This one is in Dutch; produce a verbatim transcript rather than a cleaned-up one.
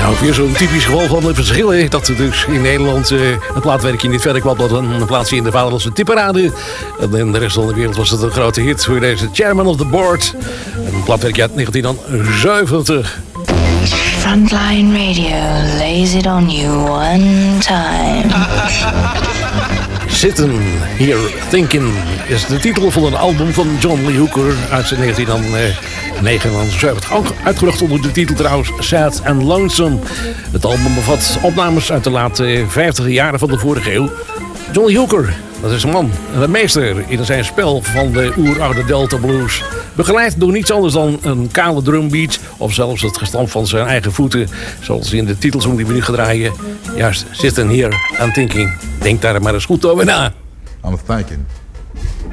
Nou, weer zo'n typisch geval van de verschillen. Dat er dus in Nederland uh, een plaatwerkje niet verder kwam dan een plaatsje in de vaderlandse tipparade. En in de rest van de wereld was het een grote hit voor deze Chairman of the Board. Een plaatwerkje uit negentien zeventig. Frontline Radio lays it on you one time. Sitting Here Thinking is de titel van een album van John Lee Hooker uit negentien negenenzeventig. Ook uitgebracht onder de titel trouwens Sad and Lonesome. Het album bevat opnames uit de late vijftiger jaren van de vorige eeuw. John Lee Hooker, dat is een man, een meester in zijn spel van de oeroude Delta Blues. Begeleid door niets anders dan een kale drumbeat of zelfs het gestamp van zijn eigen voeten. Zoals in de titelsong die we nu gaan draaien. Juist, Sitting Here and Thinking. Denk daar maar eens goed over na. I'm thinking.